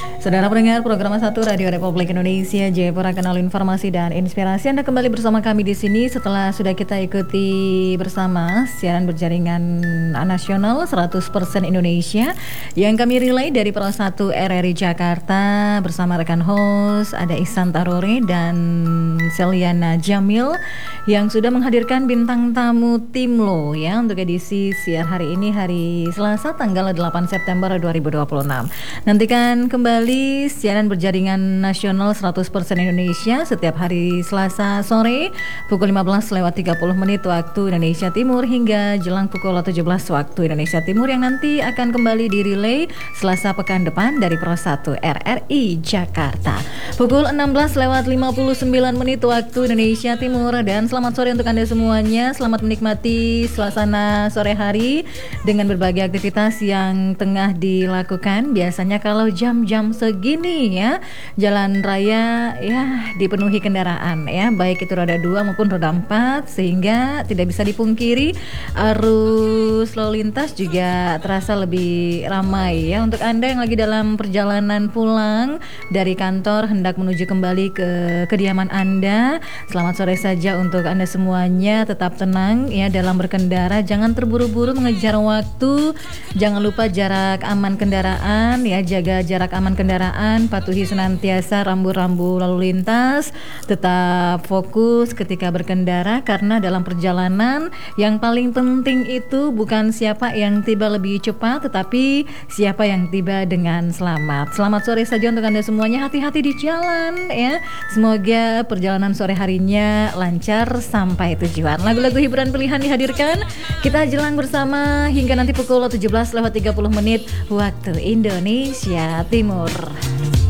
Saudara pendengar program 1 Radio Republik Indonesia Jayapura, Kanal Informasi dan Inspirasi. Anda kembali bersama kami di sini setelah sudah kita ikuti bersama siaran berjaringan nasional 100% Indonesia yang kami relay dari Pro 1 RRI Jakarta bersama rekan host ada Ihsan Tarore dan Seliana Jamil yang sudah menghadirkan bintang tamu Timlo ya untuk edisi siar hari ini, hari Selasa tanggal 8 September 2026. Nantikan kembali siaran berjaringan nasional 100% Indonesia setiap hari Selasa sore pukul 15:30 waktu Indonesia Timur hingga jelang pukul 17 waktu Indonesia Timur yang nanti akan kembali di relay Selasa pekan depan dari Pro 1 RRI Jakarta pukul 16:59 waktu Indonesia Timur. Dan selamat sore untuk Anda semuanya, selamat menikmati suasana sore hari dengan berbagai aktivitas yang tengah dilakukan. Biasanya kalau jam-jam segini ya jalan raya ya dipenuhi kendaraan ya, baik itu roda 2 maupun roda 4, sehingga tidak bisa dipungkiri arus lalu lintas juga terasa lebih ramai ya. Untuk Anda yang lagi dalam perjalanan pulang dari kantor hendak menuju kembali ke kediaman Anda, selamat sore saja untuk Anda semuanya. Tetap tenang ya dalam berkendara, jangan terburu-buru mengejar waktu, jangan lupa jarak aman kendaraan ya, jaga jarak aman kendaraan, patuhi senantiasa rambu-rambu lalu lintas, tetap fokus ketika berkendara karena dalam perjalanan yang paling penting itu bukan siapa yang tiba lebih cepat tetapi siapa yang tiba dengan selamat. Selamat sore saja untuk Anda semuanya, hati-hati di jalan ya. Semoga perjalanan sore harinya lancar sampai tujuan. Lagu-lagu hiburan pilihan dihadirkan. Kita jelang bersama hingga nanti pukul 17:30 waktu Indonesia Timur.